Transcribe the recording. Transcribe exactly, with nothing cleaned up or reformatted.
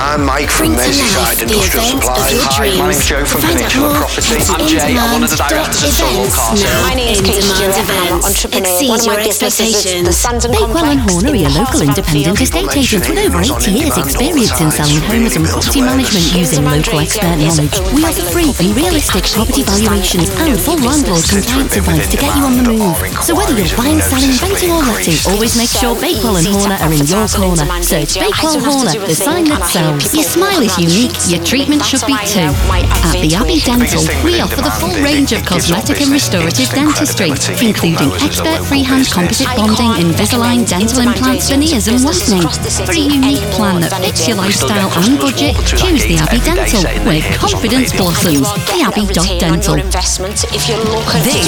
I'm Mike from Merseyside Industrial Supplies. Hi, my name's Joe from Peninsula Property. I'm Jay, I'm one of the directors of Solo Car Sales. My name's Kate Stewart and I'm an entrepreneur. One of my businesses is the Sandon Complex. Bakewell and Horner are your local independent estate agent with over eighty years experience in selling homes and property management using local expert knowledge. We offer free and realistic property valuations and full landlord compliance advice to get you on the move. So whether you're buying, selling, renting or letting, always make sure Bakewell and Horner are in your corner. Search Bakewell Horner, the sign that sells. Your smile is unique, your treatment should be too. At the Abbey Dental, we offer the full range of cosmetic and restorative dentistry, including expert freehand composite bonding, Invisalign, dental implants, veneers and whitening. For a unique plan that fits your lifestyle and budget, choose the Abbey Dental, where confidence blossoms. The Abbey Dental. This